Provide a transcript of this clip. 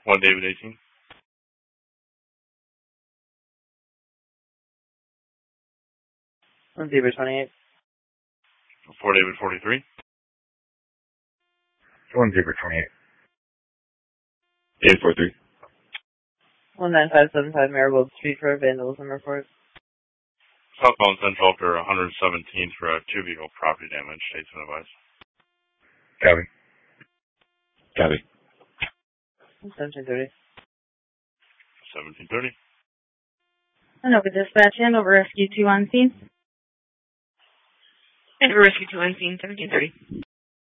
1 David 18. 1 David 28. 4 David 43. 1 David 28. David 43. 19575 Marigold Street for a vandalism report. Southbound Central for 117th for a 2-vehicle property damage. State's been advised. Copy. Copy. 1730. 1730. Anoka Dispatch, Andover Rescue 2 on scene. Andover Rescue 2 on scene, 1730.